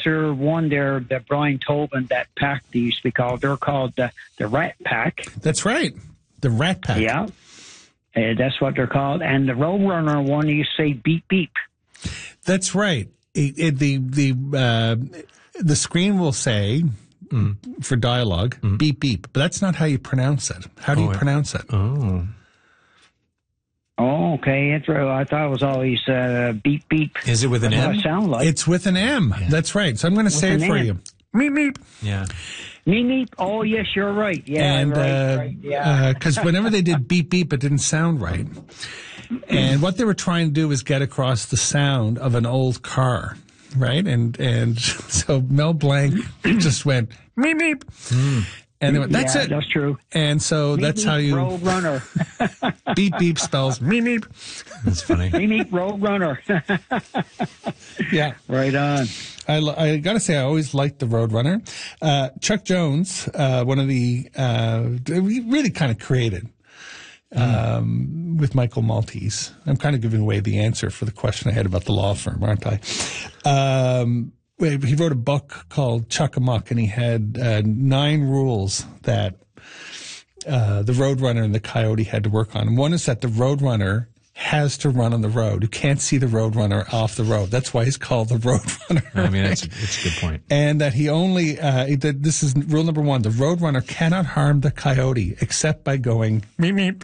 answer one there that Brian Tobin, that pack they used to be called. They're called the Rat Pack. That's right. The Rat Pack. Yeah. That's what they're called. And the Roadrunner one, you say beep, beep. That's right. The screen will say, for dialogue, beep, beep. But that's not how you pronounce it. How do you pronounce it? Oh, okay. It's, I thought it was always beep, beep. Is it with an M? What it sound like. It's with an M. Yeah. That's right. So I'm going to say it for you. Meep, meep. Yeah. Meep, meep. Oh, yes, you're right. Yeah, and, right. Yeah. Because whenever they did beep, beep, it didn't sound right. And what they were trying to do was get across the sound of an old car, right? And so Mel Blanc just went, meep, meep. And they went, that's it. That's true. And so meep, that's meep, how you... Roadrunner. Beep, beep spells meep, meep. That's funny. Meep, meep, Roadrunner. Yeah. Right on. I got to say, I always liked the Roadrunner. Chuck Jones, one of the... really kind of created with Michael Maltese. I'm kind of giving away the answer for the question I had about the law firm, aren't I? He wrote a book called Chuck-a-Muck, and he had 9 rules that the Roadrunner and the Coyote had to work on. And one is that the Roadrunner has to run on the road. You can't see the Roadrunner off the road. That's why he's called the Roadrunner. I mean, it's a good point. And that he only, this is rule number 1, the Roadrunner cannot harm the Coyote except by going meep, meep.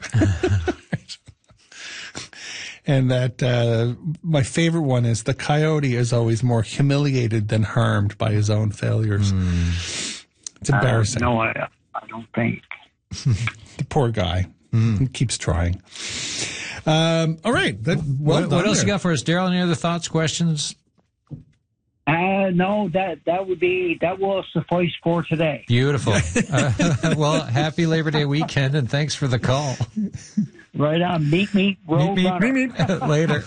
And that my favorite one is the Coyote is always more humiliated than harmed by his own failures. It's embarrassing. No, I don't think. The poor guy. He keeps trying. All right. What else you got for us, Daryl? Any other thoughts, questions? No, that will suffice for today. Beautiful. Well, happy Labor Day weekend, and thanks for the call. Right on. Meet, Roadrunner. Meet. Later.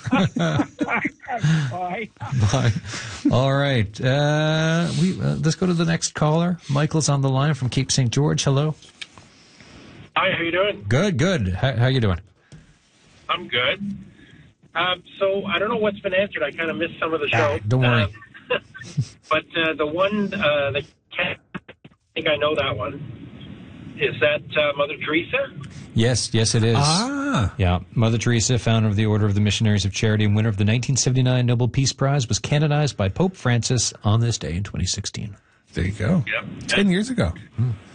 Bye. Bye. All right. Let's go to the next caller. Michael's on the line from Cape St. George. Hello. Hi, how you doing? Good. How you doing? I'm good. So I don't know what's been answered. I kind of missed some of the show. Don't worry. But the one that I think I know that one. Is that Mother Teresa? Yes, it is. Yeah. Mother Teresa, founder of the Order of the Missionaries of Charity and winner of the 1979 Nobel Peace Prize, was canonized by Pope Francis on this day in 2016. There you go. Yep. 10 years ago.